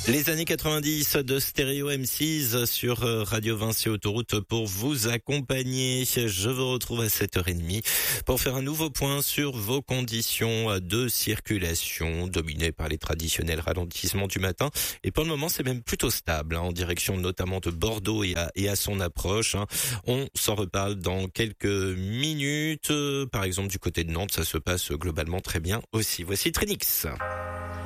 Les années 90 de Stéréo M6 sur Radio Vinci Autoroute pour vous accompagner. Je vous retrouve à 7h30 pour faire un nouveau point sur vos conditions de circulation dominées par les traditionnels ralentissements du matin. Et pour le moment, c'est même plutôt stable, en direction notamment de Bordeaux et à son approche. On s'en reparle dans quelques minutes. Par exemple, du côté de Nantes, ça se passe globalement très bien aussi. Voici Trinix.